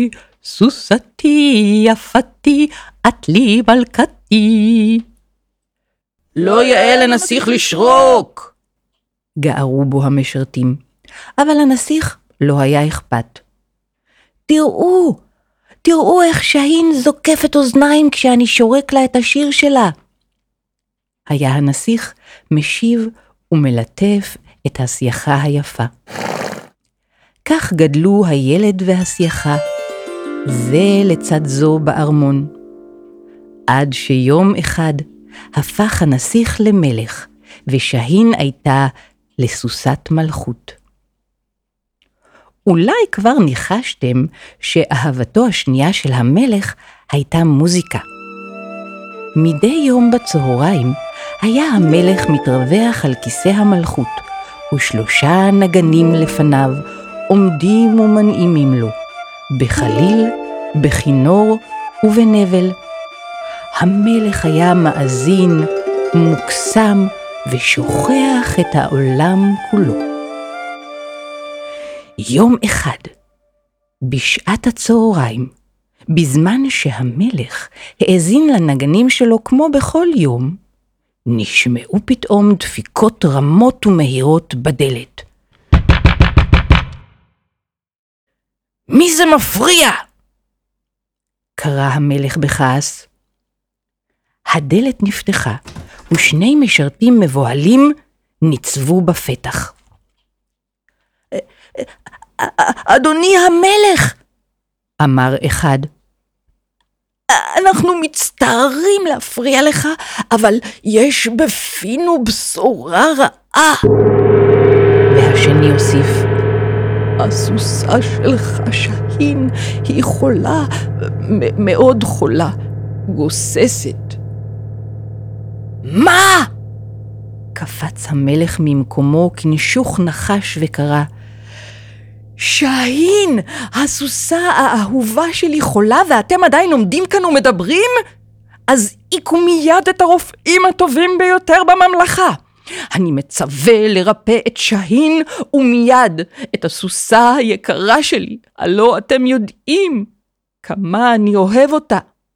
סוסתי יפתי, את לי מלכתי. לא יאה לנסיך לשרוק! גערו בו המשרתים, אבל הנסיך לא היה אכפת. תראו איך שהין זוקפת אוזניים כשאני שורק לה את השיר שלה. היה הנסיך משיב ומלטף את הסייחה היפה. כך גדלו הילד והסייחה, זה לצד זו בארמון. עד שיום אחד הפך הנסיך למלך, ושהין הייתה לסוסת מלכות. אולי כבר ניחשתם שאהבתו השנייה של המלך הייתה מוזיקה. מדי יום בצהריים היה המלך מתרווח על כיסא המלכות, ושלושה נגנים לפניו עומדים ומנעימים לו, בחליל, בכינור ובנבל. המלך היה מאזין, מוקסם ושוכח את העולם כולו. יום אחד, בשעת הצהריים, בזמן שהמלך האזין לנגנים שלו כמו בכל יום, נשמעו פתאום דפיקות רמות ומהירות בדלת. מי זה מפריע? קרא המלך בכעס. הדלת נפתחה, ושני משרתים מבוהלים ניצבו בפתח. אדוני המלך, אמר אחד, אנחנו מצטערים להפריע לך, אבל יש בפינו בשורה רעה. והשני הוסיף, הסוסה שלך שהין היא חולה, מאוד חולה, גוססת. מה? קפץ המלך ממקומו כנשוך נחש וקרא, שהין, הסוסה האהובה שלי חולה ואתם עדיין עומדים כאן ומדברים? אז עיקו מיד את הרופאים הטובים ביותר בממלכה. אני מצווה לרפא את שהין ומיד את הסוסה היקרה שלי, הלא אתם יודעים כמה אני אוהב אותה.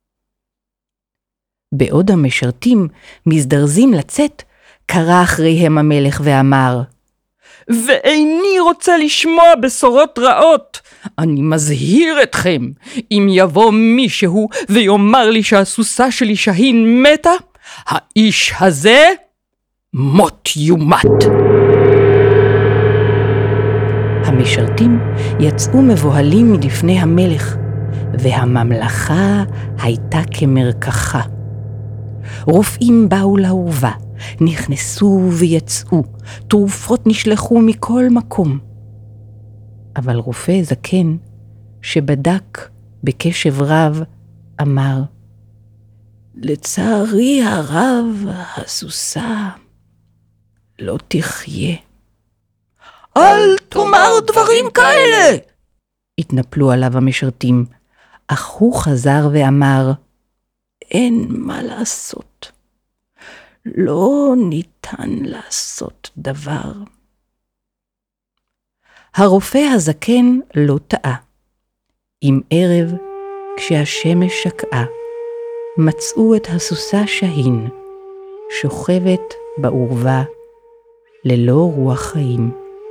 בעוד המשרתים מזדרזים לצאת, קרא אחריהם המלך ואמר, ואיני רוצה לשמוע בשורות רעות. אני מזהיר אתכם, אם יבוא מישהו ויאמר לי שהסוסה שלי שהין מתה, האיש הזה מות יומת. המשרתים יצאו מבוהלים מלפני המלך, והממלכה הייתה כמרקחה. רופאים באו לאורווה, נכנסו ויצאו, תרופות נשלחו מכל מקום. אבל רופא זקן שבדק בקשב רב אמר, לצערי הרב הסוסה לא תחיה. אל תאמר דברים כאלה! התנפלו עליו המשרתים, אך הוא חזר ואמר, אין מה לעשות. לא ניתן לעשות דבר. הרופא הזקן לא טעה. עם ערב, כשהשמש שקעה, מצאו את הסוסה שהין, שוכבת באורווה, ללא רוח חיים.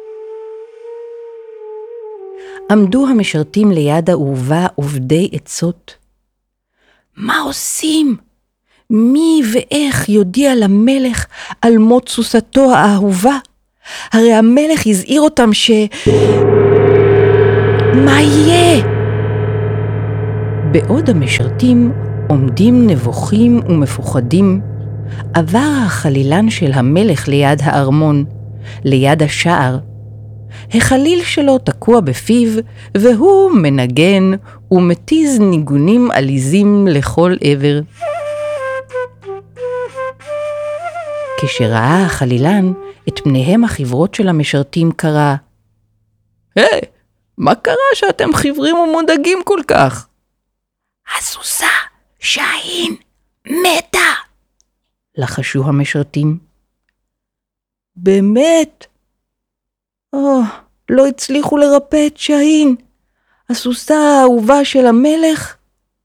עמדו המשרתים ליד האורווה עובדי עצות. מה עושים? מי ואיך יודיע למלך על מות סוסתו האהובה? הרי המלך הזהיר אותם מה יהיה? בעוד המשרתים עומדים נבוכים ומפוחדים, עבר החלילן של המלך ליד הארמון, ליד השער. החליל שלו תקוע בפיו, והוא מנגן ומתיז ניגונים עליזים לכל עבר. כשראה החלילן את פניהם החברות של המשרתים קרא, היי, מה קרה שאתם חברים ומודאגים כל כך? הסוסה שהין מתה, לחשו המשרתים. באמת? לא הצליחו לרפא את שהין. הסוסה האהובה של המלך?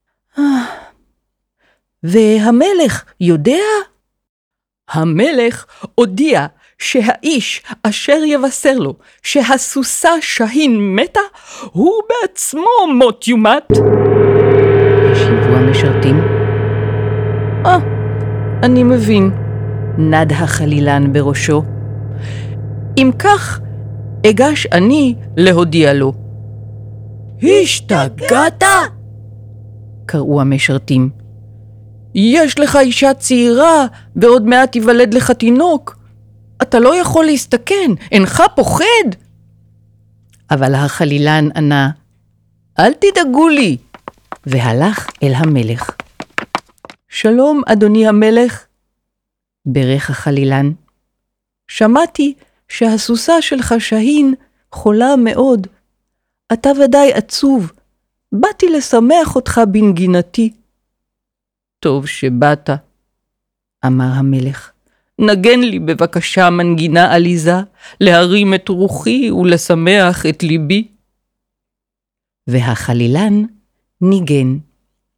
והמלך יודע? המלך הודיע שהאיש אשר יבשר לו שהסוסה שהין מתה, הוא בעצמו מות יומת. השיבו המשרתים. אני מבין. נד החלילן בראשו. אם כך, אגש אני להודיע לו. השתגעת? קראו המשרתים. יש לך אישה צעירה, ועוד מעט יוולד לך תינוק. אתה לא יכול להסתכן, אינך פוחד? אבל החלילן ענה, אל תדאגו לי. והלך אל המלך. שלום, אדוני המלך. ברך החלילן. שמעתי שהסוסה שלך שהין חולה מאוד. אתה ודאי עצוב. באתי לשמח אותך בנגינתי. טוב שבאת, אמר המלך. נגן לי בבקשה מנגינה עליזה, להרים את רוחי ולשמח את ליבי. והחלילן ניגן.